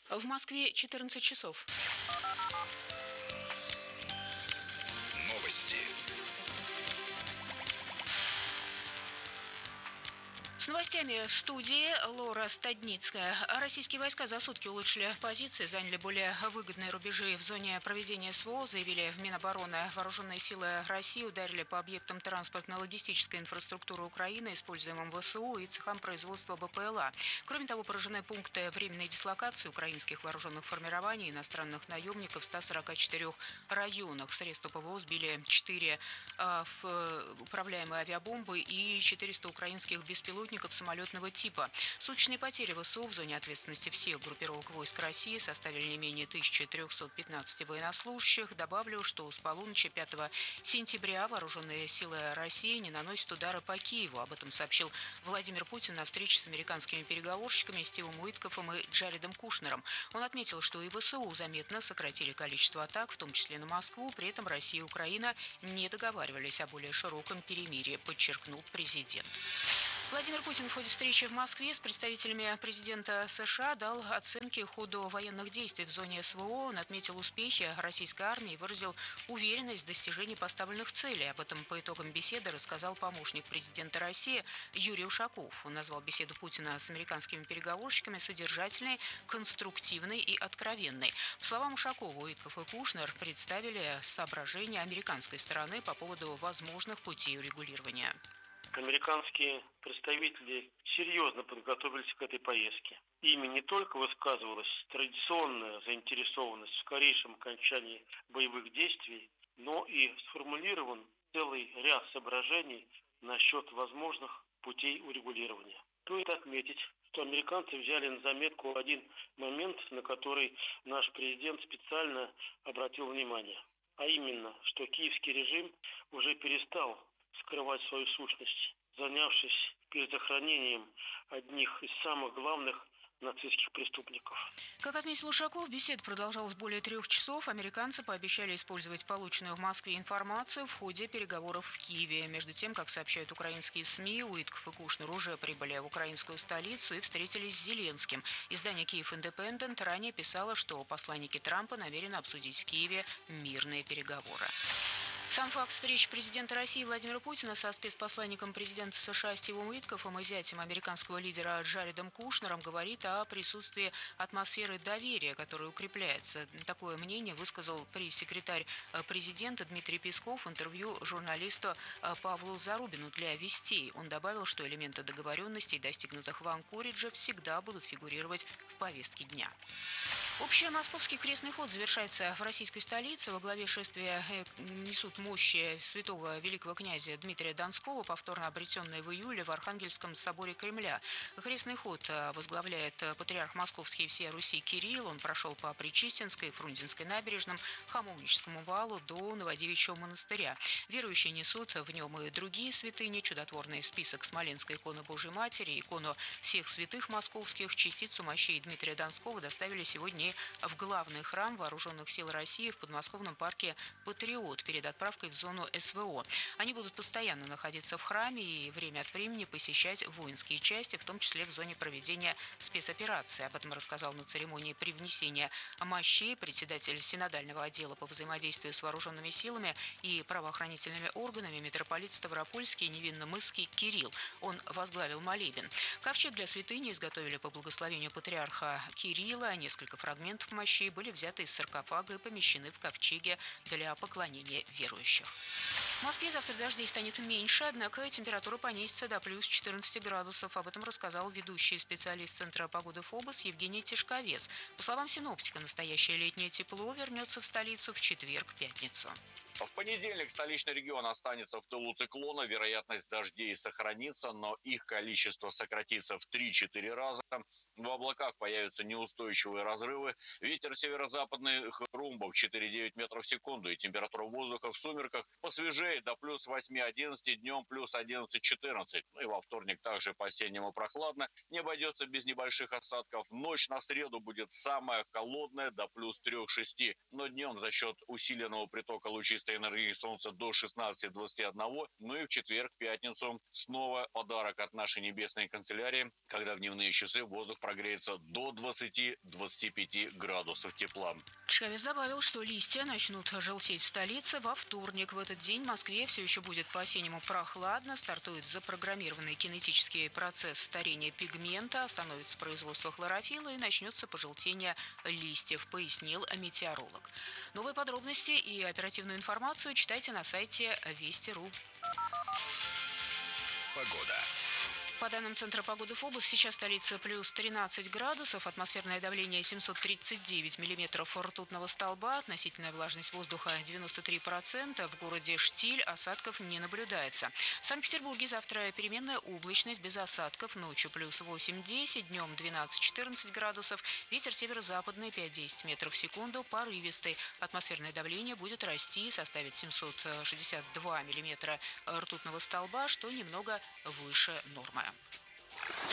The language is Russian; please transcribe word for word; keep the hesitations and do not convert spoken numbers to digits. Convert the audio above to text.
В Москве четырнадцать часов. Новости. С новостями в студии Лора Стадницкая. Российские войска за сутки улучшили позиции, заняли более выгодные рубежи в зоне проведения СВО, заявили в Минобороны. Вооруженные силы России ударили по объектам транспортно-логистической инфраструктуры Украины, используемым ВСУ и цехам производства БПЛА. Кроме того, поражены пункты временной дислокации украинских вооруженных формирований и иностранных наемников в ста сорока четырёх районах. Средства ПВО сбили четыре э, управляемые авиабомбы и четыреста украинских беспилотников самолетного типа. Суточные потери ВСУ в зоне ответственности всех группировок войск России составили не менее тысячи трёхсот пятнадцати военнослужащих. Добавлю, что с полуночи пятого сентября вооруженные силы России не наносят удары по Киеву. Об этом сообщил Владимир Путин на встрече с американскими переговорщиками Стивом Уиткофом и Джаредом Кушнером. Он отметил, что и ВСУ заметно сократили количество атак, в том числе на Москву. При этом Россия и Украина не договаривались о более широком перемирии, подчеркнул президент. Владимир Путин в ходе встречи в Москве с представителями президента США дал оценки ходу военных действий в зоне СВО. Он отметил успехи российской армии и выразил уверенность в достижении поставленных целей. Об этом по итогам беседы рассказал помощник президента России Юрий Ушаков. Он назвал беседу Путина с американскими переговорщиками содержательной, конструктивной и откровенной. По словам Ушакова, Уиткоф и Кушнер представили соображения американской стороны по поводу возможных путей урегулирования. Американские представители серьезно подготовились к этой поездке. Ими не только высказывалась традиционная заинтересованность в скорейшем окончании боевых действий, но и сформулирован целый ряд соображений насчет возможных путей урегулирования. Стоит отметить, что американцы взяли на заметку один момент, на который наш президент специально обратил внимание, а именно, что киевский режим уже перестал скрывать свою сущность, занявшись перезахоронением одних из самых главных нацистских преступников. Как отметил Ушаков, беседа продолжалась более трех часов. Американцы пообещали использовать полученную в Москве информацию в ходе переговоров в Киеве. Между тем, как сообщают украинские СМИ, Уиткоф и Кушнер уже прибыли в украинскую столицу и встретились с Зеленским. Издание «Киев Индепендент» ранее писало, что посланники Трампа намерены обсудить в Киеве мирные переговоры. Сам факт встречи президента России Владимира Путина со спецпосланником президента США Стивом Уиткофом и зятем американского лидера Джаредом Кушнером говорит о присутствии атмосферы доверия, которая укрепляется. Такое мнение высказал пресс-секретарь президента Дмитрий Песков в интервью журналисту Павлу Зарубину для «Вестей». Он добавил, что элементы договоренностей, достигнутых в Анкоридже, всегда будут фигурировать в повестке дня. Общемосковский крестный ход завершается в российской столице. Во главе шествия несут мощи святого великого князя Дмитрия Донского, повторно обретенные в июле в Архангельском соборе Кремля. Крестный ход возглавляет патриарх Московский и всей Руси Кирилл. Он прошел по Пречистенской, Фрунзенской набережным, Хамовническому валу до Новодевичьего монастыря. Верующие несут в нем и другие святыни, чудотворный список Смоленской иконы Божьей Матери, икону всех святых московских. Частицу мощей Дмитрия Донского доставили сегодня в главный храм Вооруженных сил России в подмосковном парке «Патриот» перед отправкой в зону СВО. Они будут постоянно находиться в храме и время от времени посещать воинские части, в том числе в зоне проведения спецоперации. Об этом рассказал на церемонии привнесения мощей председатель синодального отдела по взаимодействию с вооруженными силами и правоохранительными органами митрополит Ставропольский и Невинномысский Кирилл. Он возглавил молебен. Ковчег для святыни изготовили по благословению патриарха Кирилла. Несколько фрагментов Фрагментов мощей были взяты из саркофага и помещены в ковчеге для поклонения верующих. В Москве завтра дождей станет меньше, однако температура понизится до плюс четырнадцати градусов. Об этом рассказал ведущий специалист Центра погоды ФОБОС Евгений Тишковец. По словам синоптика, настоящее летнее тепло вернется в столицу в четверг-пятницу. В понедельник столичный регион останется в тылу циклона, вероятность дождей сохранится, но их количество сократится в три-четыре раза. В облаках появятся неустойчивые разрывы. Ветер северо-западных румбов четыре-девять метров в секунду и температура воздуха в сумерках посвежеет до плюс восьми-одиннадцати, днем плюс одиннадцать-четырнадцать. Ну и во вторник также по-осеннему прохладно, не обойдется без небольших осадков. Ночь на среду будет самая холодная, до плюс трех-шести, но днем за счет усиленного притока лучистой энергии солнца до шестнадцати-двадцати одного. Ну и в четверг, пятницу снова подарок от нашей небесной канцелярии, когда в дневные часы воздух прогреется до двадцати-двадцати пяти двадцати градусов тепла. Чкавец добавил, что листья начнут желтеть в столице во вторник. В этот день в Москве все еще будет по-осеннему прохладно. Стартует запрограммированный кинетический процесс старения пигмента, остановится производство хлорофилла и начнется пожелтение листьев, пояснил метеоролог. Новые подробности и оперативную информацию читайте на сайте Вести точка ру. Погода. По данным Центра погоды ФОБУС, сейчас столица плюс тринадцать градусов, атмосферное давление семьсот тридцать девять миллиметров ртутного столба, относительная влажность воздуха девяносто три процента, в городе Штиль осадков не наблюдается. В Санкт-Петербурге завтра переменная облачность без осадков, ночью плюс восемь-десять, днем двенадцать-четырнадцать градусов, ветер северо-западный пять-десять метров в секунду, порывистый, атмосферное давление будет расти, составит семьсот шестьдесят два миллиметра ртутного столба, что немного выше нормы.